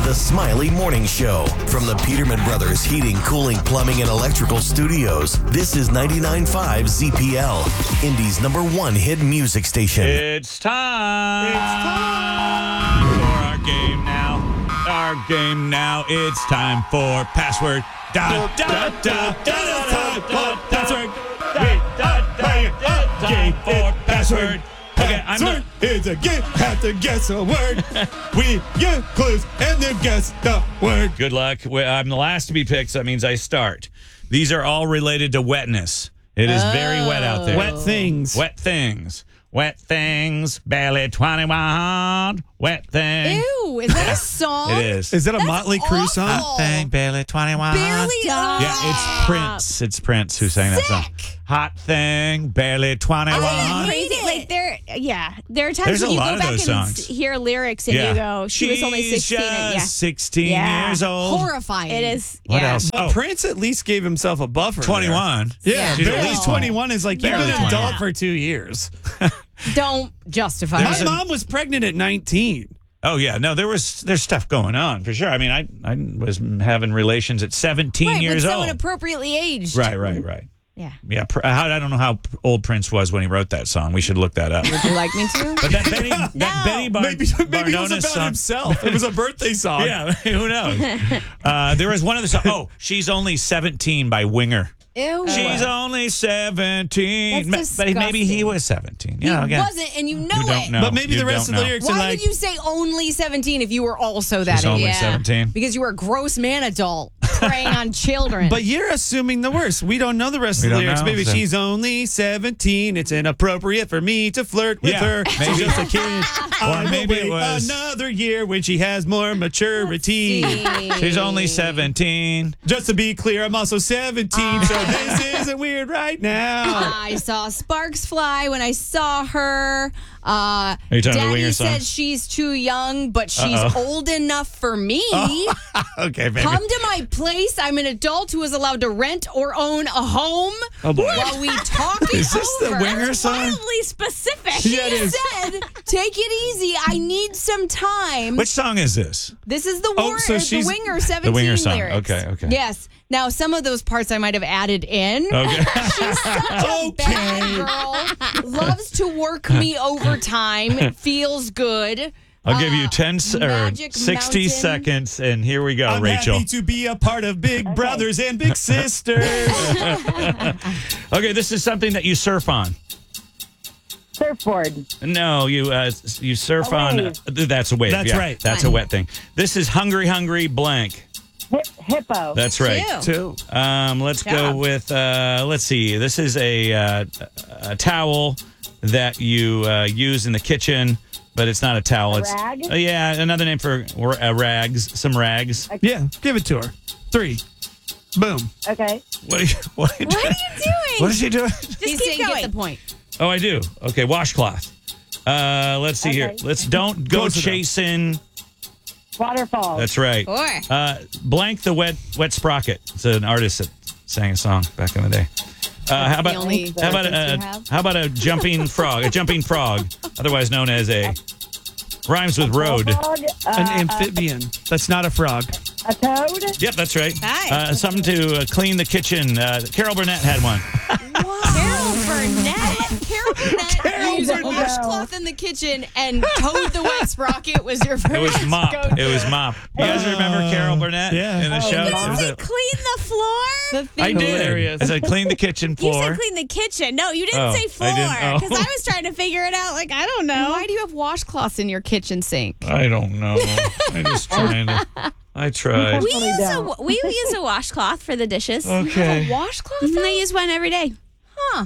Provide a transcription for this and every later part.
to the Smiley Morning Show from the Peterman Brothers Heating, Cooling, Plumbing, and Electrical Studios. This is 99.5 ZPL, Indy's #1 hit music station. It's time. It's time for our game now. Our game now. It's time for password. Da da da da da da. Password. Game for password. Okay, It's a game. Have to guess a word. We give clues and then guess the word. Good luck. I'm the last to be picked, so that means I start. These are all related to wetness. It is very wet out there. Wet things. Wet things. Wet things. Barely 21. Wet things. Ew, is that a song? It is. Is that a Motley Crue song? Hot thing, barely 21. Barely. Yeah, it's Prince. It's Prince who sang that song. Hot thing, barely 21. Crazy. Like there are times There's when a you lot go of back those and songs. hear lyrics and you go, she was only 16. Just 16 Yeah. years old. Horrifying. It is. What yeah. else? But Prince at least gave himself a buffer. 21. Yeah, She's at barely least 21 is like, you've Barely been an 21. adult for 2 years. Don't justify My it. mom was pregnant at 19. Oh yeah, no, there's stuff going on for sure. I mean, I was having relations at 17 Right, years but old. so inappropriately aged. Right. Yeah. Yeah, I don't know how old Prince was when he wrote that song. We should look that up. Would you like me to? But that Benny Maybe it was Barnona's about song. himself. It was a birthday song. Yeah, who knows? There was one of the songs. Oh, She's Only 17 by Winger. Ew. She's only 17. That's But maybe he disgusting. was 17. He Yeah, again. wasn't, and you know You it. don't know. But maybe You the rest don't of the know. lyrics are Why like, would you say only 17 if you were also that She's age? only 17. Because you were a gross man adult preying on children. but you're assuming the worst. We don't know the rest We of the don't lyrics. know, Maybe so- she's only 17. It's inappropriate for me to flirt with Yeah, her. maybe. She's just a kid. I will maybe it wait was- another year when she has more maturity. She's only 17. Just to be clear, I'm also 17, so this isn't weird right now. I saw sparks fly when I saw her. Are you talking about the Daddy Winger said song? she's too young, but she's old enough for me. Okay, baby. Come to my place. I'm an adult who is allowed to rent or own a home. Oh, boy. While we talk it Is this the over. Winger song? Wildly specific. Yeah, it He is. said, "Take it easy. I need some time." Which song is this? This is the so the she's- Winger 17 The Winger song. lyrics. Okay. Yes. Now some of those parts I might have added in. Okay. She's such a bad girl. Loves to work me overtime. Feels good. I'll give you 10 or Magic 60 Mountain. seconds, and here we go, I'm Rachel. happy to be a part of Big Brothers and Big Sisters. Okay, this is something that you surf on. Surfboard. No, you surf A on. wave. That's a wave. That's yeah, right. That's a wet thing. This is hungry blank. Hippo. That's right. Two. Two. Let's go with. Let's see. This is a towel that you use in the kitchen, but it's not a towel. It's rag? Yeah, another name for rags. Some rags. Yeah, give it to her. 3. Boom. Okay. What are you What are you doing? What is she doing? He's saying get the point. Oh, I do. Okay, washcloth. Let's see here. Okay. Let's don't go Close enough. chasing. Waterfall. That's right. Or Blank the wet sprocket. It's an artist that sang a song back in the day. How about the only how about reference you have? how about a jumping frog? A jumping frog, otherwise known as a rhymes with road. Frog, An amphibian. That's not a frog. a toad. Yep, that's right. Hi. Something to clean the kitchen. Carol Burnett had one. Carol Burnett. Carol Burnett used a Burnett. washcloth in the kitchen and Toad the Wet Sprocket was your first It was mop. go-to. It was mop. You guys remember Carol Burnett yeah. in the show? yeah. It was Say a- clean the floor? I did. Hilarious. I said clean the kitchen You floor. said clean the kitchen. No, you didn't Oh, say I floor. didn't. Oh. Because I was trying to figure it out. Like, I don't know. Why do you have washcloths in your kitchen sink? I don't know. I just trying to. I tried. We Totally use don't. a washcloth for the dishes. Okay. Washcloth? And I use one every day Huh.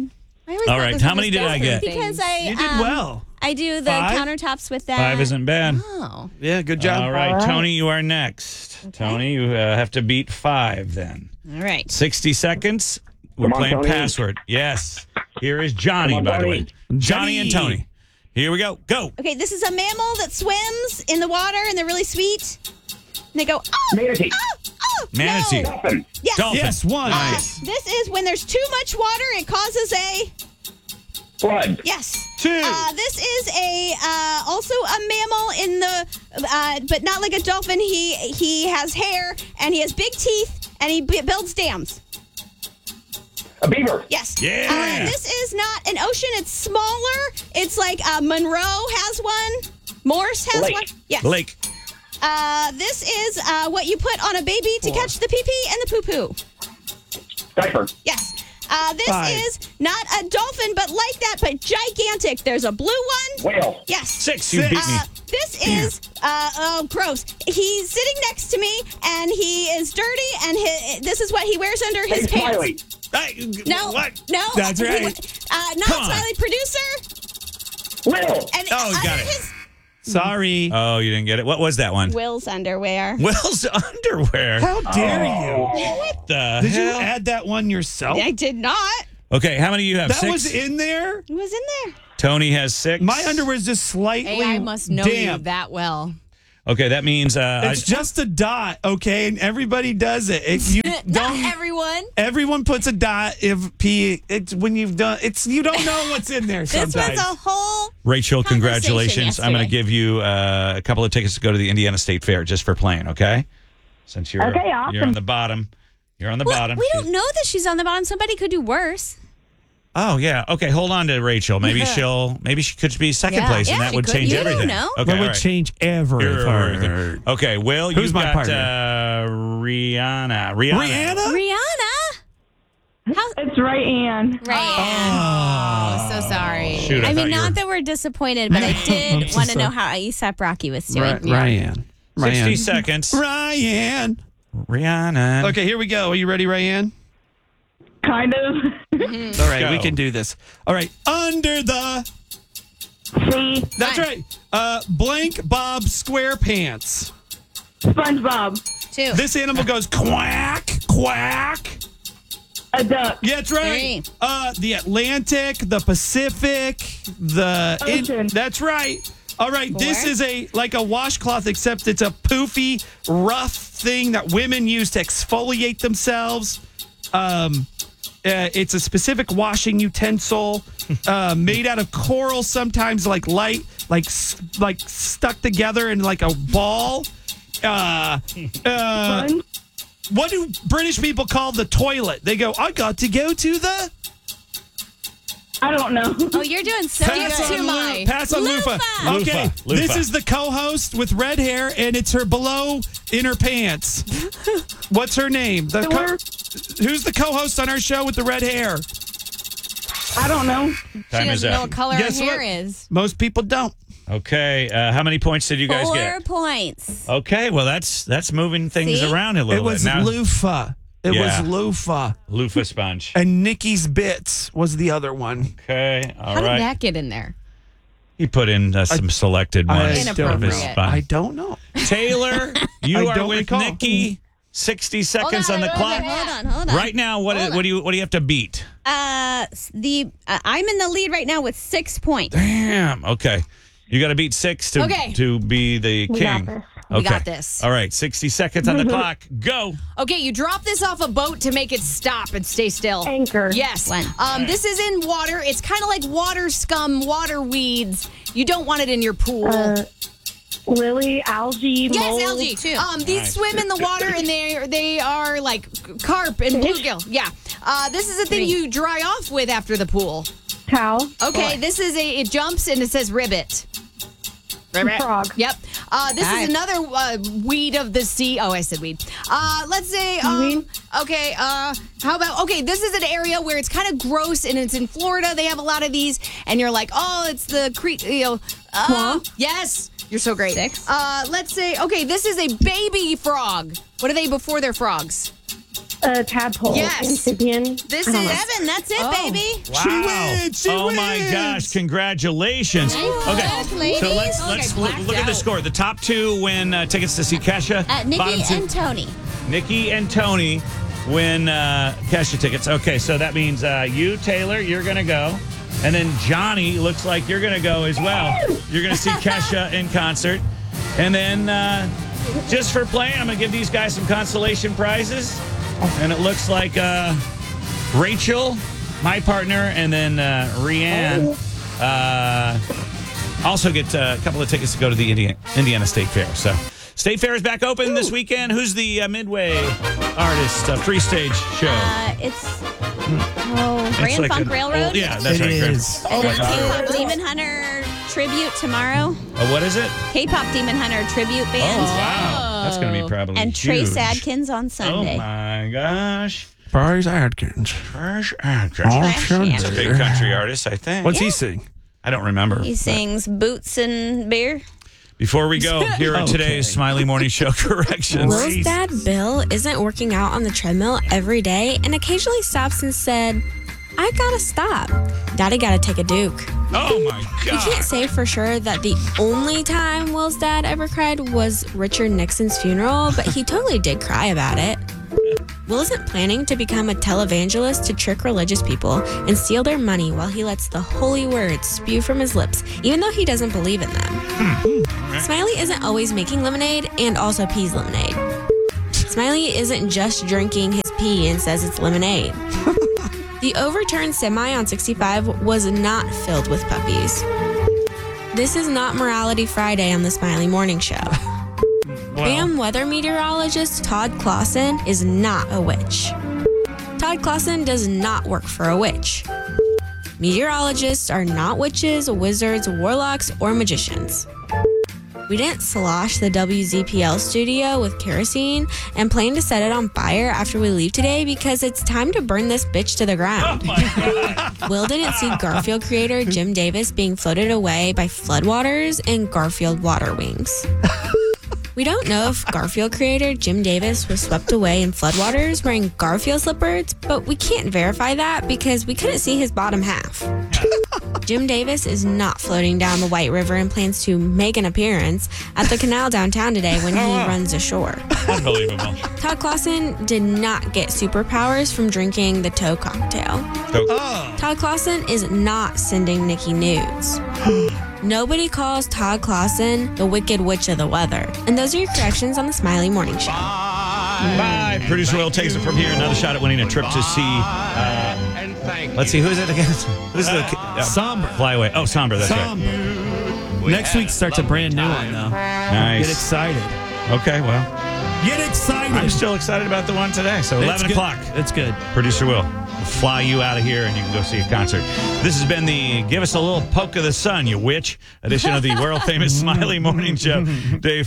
I always All thought right, those how were many did I disgusting get? things. because I You did well. I do the 5? countertops with that. 5 isn't bad. Oh. Yeah, good job. All right, All right. Tony, you are next. Tony, you have to beat 5 then. All right. 60 seconds. We're Come on, playing Tony. password. Yes. Here is Johnny, Come on, by the way. Tony. Johnny and Tony. Here we go. Go. Okay, this is a mammal that swims in the water and they're really sweet. And they go, oh, Manatee. oh, Manatee. no. Dolphin. Yes. Dolphin. Yes, 1. Nice. This is when there's too much water, it causes a, Flood. yes. 2. This is also a mammal in the but not like a dolphin. He has hair and he has big teeth and he builds dams. A beaver. Yes. Yeah. This is not an ocean. It's smaller. It's like Monroe has one. Morse has Lake. one. Yes. Lake. This is what you put on a baby to catch the pee-pee and the poo-poo. Diaper. Yes. This 5. is not a dolphin, but like that, but gigantic. There's a blue one. Whale. Yes. 6. You beat me. This is, gross. He's sitting next to me, and he is dirty, and this is what he wears under his Hey, pants. Smiley. No. What? No. That's right. Not Come on. Smiley, producer. Will. And Oh, got under it. his Sorry. Oh, you didn't get it. What was that one? Will's underwear. Will's underwear. How dare you? What the Did you hell? add that one yourself? I did not. Okay, how many do you have? That 6? was in there? It was in there. Tony has 6. My underwear is just slightly Hey, I must know you damp. that well. Okay, that means It's just a dot, okay? And everybody does it. If you Not don't, everyone. everyone puts a dot if pee. It's when you've done. It's you don't know what's in there. This Sometimes. was a whole. Rachel, conversation congratulations. I'm going to yesterday. give you a couple of tickets to go to the Indiana State Fair just for playing, okay? Since you're Okay, awesome. you're on the bottom. You're on the Well, bottom. we She's- don't know that she's on the bottom. Somebody could do worse. Oh, yeah. Okay, hold on to Rachel. Maybe maybe she could be second place and Yeah, that she would could. change You don't everything. know. Okay, That all would right. change everything. Okay, Will, Who's you've my got partner? Rihanna. Rihanna? Rihanna? It's right, Ann. Right. Oh, so sorry. Shoot, I thought mean, you were- not that we're disappointed, but I did so want to know sorry. how ASAP Rocky was doing. Ryan. 60 seconds. Ryan. Rihanna. Okay, here we go. Are you ready, Ryan? Kind of. All right, Go. we can do this. All right, under the. See, That's right. Blank Bob SquarePants. SpongeBob. 2. This animal goes quack, quack. A duck. Yeah, that's right. 3. The Atlantic, the Pacific, the Ocean. that's right. All right, this 4. is like a washcloth, except it's a poofy, rough thing that women use to exfoliate themselves. It's a specific washing utensil made out of coral, sometimes like light, like stuck together in like a ball. Sponge. What do British people call the toilet? They go, I got to go to the. I don't know. Oh, you're doing so Pass good. on, TMI. pass on Lufa. Lufa. Okay, Lufa. this is the co-host with red hair, and it's her below in her pants. What's her name? Who's the co-host on our show with the red hair? I don't know. She Time is doesn't know up. what color Guess her hair what? is. Most people don't. Okay, how many points did you guys 4 get? points. Okay, well that's moving things See? around a little It was bit. Now, Lufa. It Yeah. was Lufa. loofah sponge. And Nikki's Bits was the other one. Okay, all How right. did that get in there? He put in some selected ones of his Inappropriate. I sponge. don't know. Taylor, you I are don't with recall. Nikki. 60 seconds on the hold clock. Hold on. Right now, what do you have to beat? I'm in the lead right now with 6 points. Damn. Okay. You got to beat 6 to Okay. to be the We king. got this. Okay. We got this. All right. 60 seconds on the clock. Go. Okay, you drop this off a boat to make it stop and stay still. Anchor. Yes. One. This is in water. It's kind of like water scum, water weeds. You don't want it in your pool. Lily, algae, yes, mold. algae. 2. These Nice. swim in the water and they are like carp and bluegill. Yeah. This is a thing 3. you dry off with after the pool. Cow. Okay, this is it jumps and it says ribbit. Frog. Yep. This 5. is another weed of the sea. Oh, I said weed. Let's say, Seaweed? okay, how about, okay, this is an area where it's kind of gross and it's in Florida. They have a lot of these. And you're like, oh, it's the creek, Swamp? Yes. You're so great. 6. Let's say, okay, this is a baby frog. What are they before they're frogs? Tadpole. Yes. Amphibian. This I don't is know. 7. That's it, Oh. baby. Wow. wins, she oh my wins. gosh. Congratulations. Okay. ladies. So let's Okay, look blacked at the out. score. The top 2 win tickets to see Kesha. Nikki Bottom 2, and Tony. Nikki and Tony win Kesha tickets. Okay, so that means you, Taylor, you're going to go. And then Johnny, looks like you're going to go as well. You're going to see Kesha in concert. And then just for playing, I'm going to give these guys some consolation prizes. And it looks like Rachel, my partner, and then Rianne Also get a couple of tickets to go to the Indiana State Fair. So State Fair is back open this weekend. Who's the Midway artist free stage show? It's Grand like Funk Railroad. Yeah, that's It right. is. And it's K-Pop Demon Hunter tribute tomorrow. What is it? K-Pop Demon Hunter tribute Oh, band. wow. That's going to be probably And Trace huge. Adkins on Sunday. Oh, my gosh. Bryce Adkins. Trash Adkins. Trash He's a Adkins. big country artist, I think. What's he sing? I don't remember. He sings Boots and Beer. Before we go, here are today's Smiley Morning Show corrections. Will's dad, Bill, isn't working out on the treadmill every day and occasionally stops and said, I gotta stop. Daddy gotta take a Duke. Oh, my We God. can't say for sure that the only time Will's dad ever cried was Richard Nixon's funeral, but he totally did cry about it. Will isn't planning to become a televangelist to trick religious people and steal their money while he lets the holy words spew from his lips, even though he doesn't believe in them. Smiley isn't always making lemonade and also peas lemonade. Smiley isn't just drinking his pee and says it's lemonade. The overturned semi on 65 was not filled with puppies. This is not Morality Friday on the Smiley Morning Show. BAM weather meteorologist Todd Clausen is not a witch. Todd Clausen does not work for a witch. Meteorologists are not witches, wizards, warlocks, or magicians. We didn't slosh the WZPL studio with kerosene and plan to set it on fire after we leave today because it's time to burn this bitch to the ground. Will didn't see Garfield creator Jim Davis being floated away by floodwaters and Garfield water wings. We don't know if Garfield creator Jim Davis was swept away in floodwaters wearing Garfield slippers, but we can't verify that because we couldn't see his bottom half. Jim Davis is not floating down the White River and plans to make an appearance at the canal downtown today when he runs ashore. Unbelievable. Todd Clausen did not get superpowers from drinking the toe cocktail. Todd Clausen is not sending Nikki nudes. Nobody calls Todd Clausen the Wicked Witch of the Weather. And those are your corrections on the Smiley Morning Show. Bye. Producer Will takes it from here. Another shot at winning a trip to see. Let's see, who is it again? Who's the Somber. Flyaway? Oh, Somber. That's right. Next week starts a brand new one, though. Nice. Get excited. Okay, well, Get excited. I'm still excited about the one today. So 11 It's good. o'clock. It's good. Producer Will fly you out of here and you can go see a concert. This has been the Give Us a Little Poke of the Sun, you witch, edition of the world famous Smiley Morning Show, day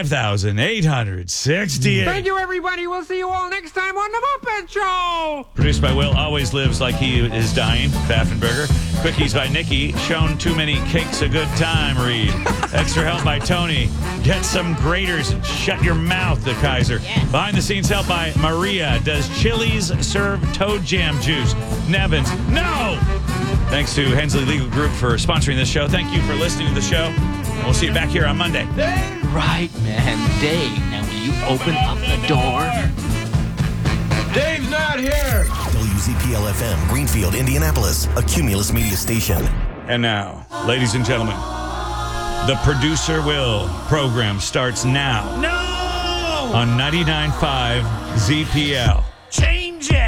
5,868. Thank you, everybody. We'll see you all next time on the Muppet Show. Produced by Will, always lives like he is dying, Baffenberger. Quickies by Nikki, shown too many cakes a good time, Reed. Extra help by Tony. Get some graters and shut your mouth, the Kaiser. Behind the scenes help by Maria. Does Chili's serve toad jam juice? Nevins, no! Thanks to Hensley Legal Group for sponsoring this show. Thank you for listening to the show. And we'll see you back here on Monday. Right, man. Dave, now will you open up the door? Dave's not here. WZPL FM, Greenfield, Indianapolis, a Cumulus media station. And now, ladies and gentlemen, the Producer Will program starts now. No! On 99.5 ZPL. Change